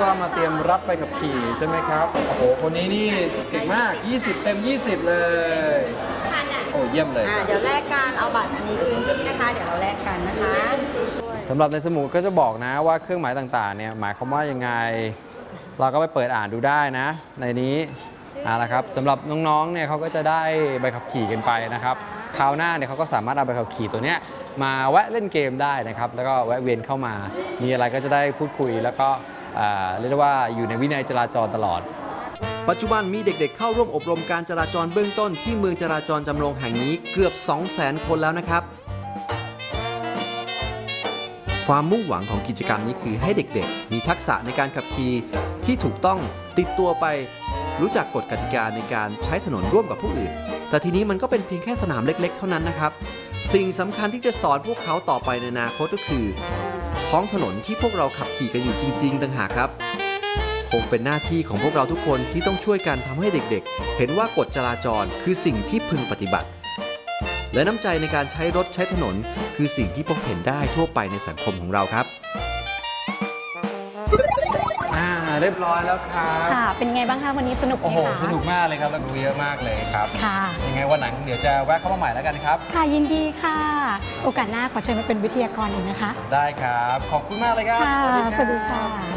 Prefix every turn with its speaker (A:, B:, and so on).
A: ก็มาเตรียมรับใบขับขี่ใช่ไหมครับโอ้โหคนนี้นี่เก่งมาก20 เต็ม 20เลยโอ้เยี่ยมเลย
B: เดี๋ยวแลกกันเอาบัตรอันนี้คืนที่นะคะเดี๋ยวเราแลกกันนะคะ
A: สำหรับในสมุดก็จะบอกนะว่าเครื่องหมายต่างๆเนี่ยหมายความว่ายังไงเราก็ไปเปิดอ่านดูได้นะในนี้ละครับสำหรับน้องๆเนี่ยเขาก็จะได้ใบขับขี่กันไปนะครับคราวหน้าเนี่ยเขาก็สามารถเอาใบขับขี่ตัวเนี้ยมาแวะเล่นเกมได้นะครับแล้วก็แวะเวียนเข้ามามีอะไรก็จะได้พูดคุยแล้วก็เรียกว่าอยู่ในวินัยจราจรตลอด
C: ปัจจุบันมีเด็กๆเข้าร่วมอบรมการจราจรเบื้องต้นที่เมืองจราจรจำลองแห่งนี้เกือบ 200,000 คนแล้วนะครับความมุ่งหวังของกิจกรรมนี้คือให้เด็กๆมีทักษะในการขับขี่ที่ถูกต้องติดตัวไปรู้จักกฎกติกาในการใช้ถนนร่วมกับผู้อื่นแต่ทีนี้มันก็เป็นเพียงแค่สนามเล็กๆเท่านั้นนะครับสิ่งสำคัญที่จะสอนพวกเขาต่อไปในอนาคตก็คือท้องถนนที่พวกเราขับขี่กันอยู่จริงๆต่างหากครับคงเป็นหน้าที่ของพวกเราทุกคนที่ต้องช่วยกันทำให้เด็กๆเห็นว่ากฎจราจรคือสิ่งที่พึงปฏิบัติและน้ำใจในการใช้รถใช้ถนนคือสิ่งที่พบเห็นได้ทั่วไปในสังคมของเราครับ
A: เรียบร้อยแล้วครับ
D: ค่ะเป็นไงบ้างคะวันนี้สนุกไหมคะโอ้โห
A: สนุกมากเลยครับแล้วรู้เยอะมากเลยครับ
D: ค่ะ
A: ยังไงวันหลังเดี๋ยวจะแวะเข้ามาใหม่แล้วกันครับ
D: ค่ะยินดีค่ะโอกาสหน้าขอเชิญมาเป็นวิทยากรอีกนะคะ
A: ได้ครับขอบคุณมากเลยครับ
D: ค่ะสวัสดีค่ะ